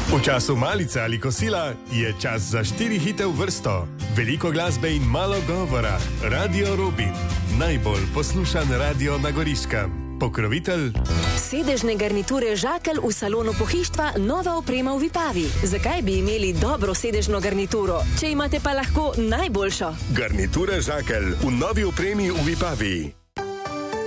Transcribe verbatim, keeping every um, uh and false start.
V času malice ali kosila je čas za štiri hite v vrsto. Veliko glasbe in malo govora. Radio Robin. Najbolj poslušan radio na Goriškem. Pokrovitelj. Sedežne garniture Žakelj v salonu pohištva, nova oprema v Vipavi. Zakaj bi imeli dobro sedežno garnituro, če imate pa lahko najboljšo? Garniture Žakelj v novi opremi v Vipavi.